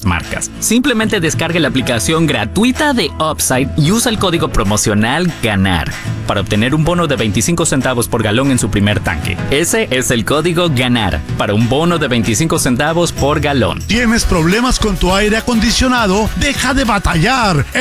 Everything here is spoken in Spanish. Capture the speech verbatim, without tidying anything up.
marcas. Simplemente descargue la aplicación gratuita de Upside y usa el código promocional GANAR para obtener un bono de veinticinco centavos por galón en su primer tanque. Ese es el código GANAR para un bono de veinticinco centavos por galón. ¿Tienes problemas con tu aire acondicionado? ¡Deja de batallar!